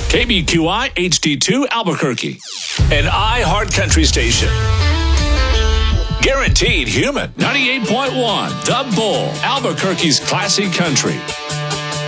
KBQI HD2 Albuquerque, an iHeart Country station. Guaranteed human. 98.1 The Bull, Albuquerque's classic country.